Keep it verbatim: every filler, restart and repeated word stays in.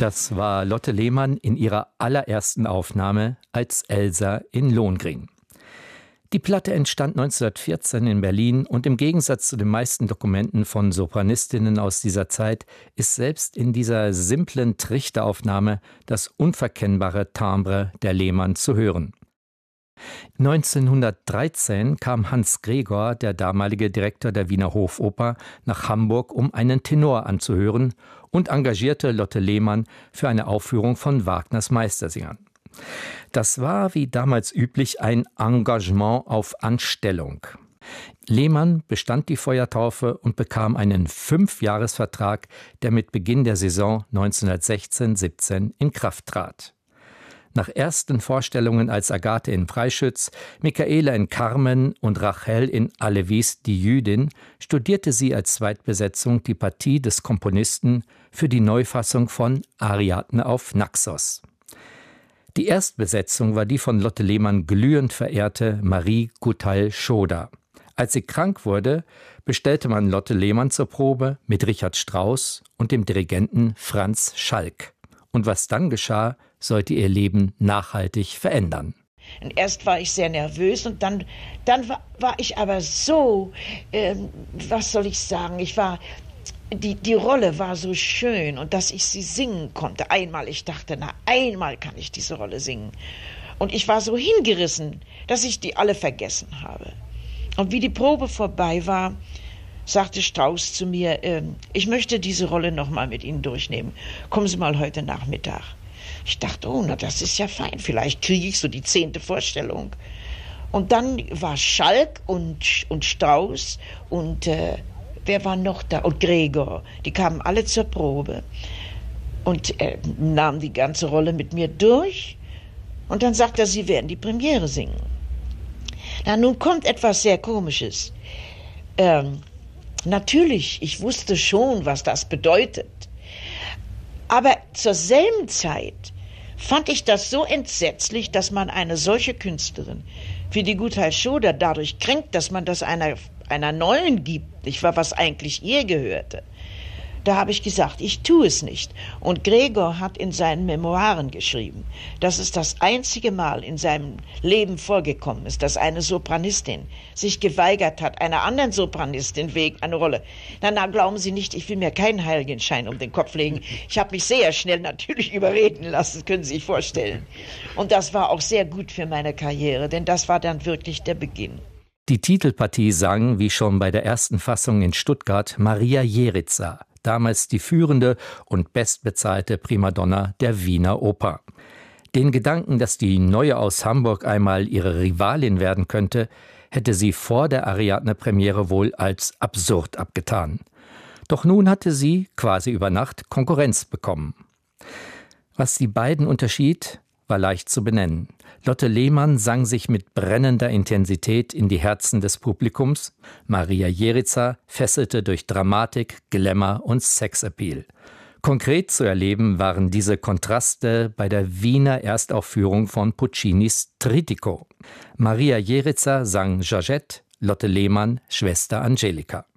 Das war Lotte Lehmann in ihrer allerersten Aufnahme als Elsa in Lohengrin. Die Platte entstand neunzehnhundertvierzehn in Berlin und im Gegensatz zu den meisten Dokumenten von Sopranistinnen aus dieser Zeit ist selbst in dieser simplen Trichteraufnahme das unverkennbare Timbre der Lehmann zu hören. neunzehnhundertdreizehn kam Hans Gregor, der damalige Direktor der Wiener Hofoper, nach Hamburg, um einen Tenor anzuhören und engagierte Lotte Lehmann für eine Aufführung von Wagners Meistersingern. Das war, wie damals üblich, ein Engagement auf Anstellung. Lehmann bestand die Feuertaufe und bekam einen Fünfjahresvertrag, der mit Beginn der Saison neunzehnhundertsechzehn siebzehn in Kraft trat. Nach ersten Vorstellungen als Agathe in Freischütz, Michaela in Carmen und Rachel in Alevis die Jüdin studierte sie als Zweitbesetzung die Partie des Komponisten für die Neufassung von Ariadne auf Naxos. Die Erstbesetzung war die von Lotte Lehmann glühend verehrte Marie Guthall-Schoder. Als sie krank wurde, bestellte man Lotte Lehmann zur Probe mit Richard Strauss und dem Dirigenten Franz Schalk. Und was dann geschah, sollte ihr Leben nachhaltig verändern. Und erst war ich sehr nervös und dann, dann war, war ich aber so, äh, was soll ich sagen, ich war, die, die Rolle war so schön und dass ich sie singen konnte. Einmal, ich dachte, na einmal kann ich diese Rolle singen. Und ich war so hingerissen, dass ich die alle vergessen habe. Und wie die Probe vorbei war, sagte Strauss zu mir, äh, ich möchte diese Rolle noch mal mit Ihnen durchnehmen. Kommen Sie mal heute Nachmittag. Ich dachte, oh, na, das ist ja fein. Vielleicht kriege ich so die zehnte Vorstellung. Und dann war Schalk und, und Strauss und äh, wer war noch da? Und Gregor. Die kamen alle zur Probe und äh, nahmen die ganze Rolle mit mir durch. Und dann sagt er, Sie werden die Premiere singen. Na, nun kommt etwas sehr Komisches. Ähm, natürlich, ich wusste schon, was das bedeutet. Aber zur selben Zeit fand ich das so entsetzlich, dass man eine solche Künstlerin wie die Guthall-Schoder dadurch kränkt, dass man das einer, einer Neuen gibt, nicht wahr, was eigentlich ihr gehörte. Da habe ich gesagt, ich tue es nicht. Und Gregor hat in seinen Memoiren geschrieben, dass es das einzige Mal in seinem Leben vorgekommen ist, dass eine Sopranistin sich geweigert hat, einer anderen Sopranistin wegen eine Rolle. Na, na, glauben Sie nicht, ich will mir keinen Heiligenschein um den Kopf legen. Ich habe mich sehr schnell natürlich überreden lassen, können Sie sich vorstellen. Und das war auch sehr gut für meine Karriere, denn das war dann wirklich der Beginn. Die Titelpartie sang, wie schon bei der ersten Fassung in Stuttgart, Maria Jeritzer, damals die führende und bestbezahlte Primadonna der Wiener Oper. Den Gedanken, dass die Neue aus Hamburg einmal ihre Rivalin werden könnte, hätte sie vor der Ariadne-Premiere wohl als absurd abgetan. Doch nun hatte sie, quasi über Nacht, Konkurrenz bekommen. Was die beiden unterschied, war leicht zu benennen. Lotte Lehmann sang sich mit brennender Intensität in die Herzen des Publikums. Maria Jeritzer fesselte durch Dramatik, Glamour und Sexappeal. Konkret zu erleben waren diese Kontraste bei der Wiener Erstaufführung von Puccinis Trittico. Maria Jeritzer sang Georgette, Lotte Lehmann Schwester Angelika.